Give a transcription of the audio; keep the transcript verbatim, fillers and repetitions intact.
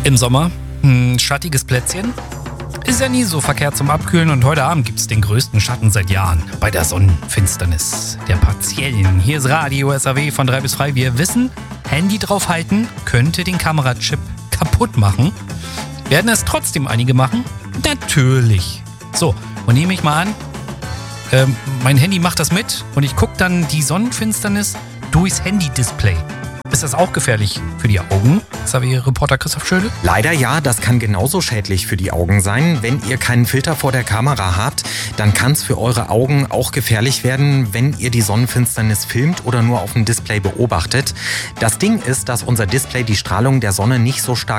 Im Sommer ein schattiges Plätzchen. Ist ja nie so verkehrt zum Abkühlen und heute Abend gibt's den größten Schatten seit Jahren bei der Sonnenfinsternis, der partiellen. Hier ist Radio S A W von drei bis frei. Wir wissen, Handy draufhalten könnte den Kamerachip kaputt machen. Werden es trotzdem einige machen? Natürlich. So, und nehme ich mal an, ähm, mein Handy macht das mit und ich gucke dann die Sonnenfinsternis durchs Handy-Display. Ist das auch gefährlich für die Augen? S A W-Reporter Christoph Schödel? Leider ja, das kann genauso schädlich für die Augen sein. Wenn ihr keinen Filter vor der Kamera habt, dann kann es für eure Augen auch gefährlich werden, wenn ihr die Sonnenfinsternis filmt oder nur auf dem Display beobachtet. Das Ding ist, dass unser Display die Strahlung der Sonne nicht so stark